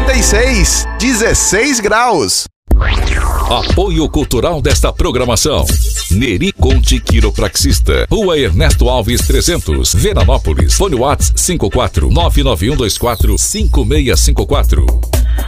36, 16 graus. Apoio cultural desta programação: Neri Conte Quiropraxista, Rua Ernesto Alves 300, Veranópolis. Fone WhatsApp 54 99124 5654.